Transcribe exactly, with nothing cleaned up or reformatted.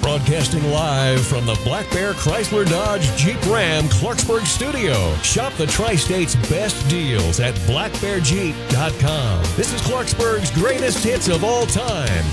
Broadcasting live from the Black Bear Chrysler Dodge Jeep Ram Clarksburg studio. Shop the Tri-State's best deals at black bear jeep dot com. This is Clarksburg's greatest hits of all time.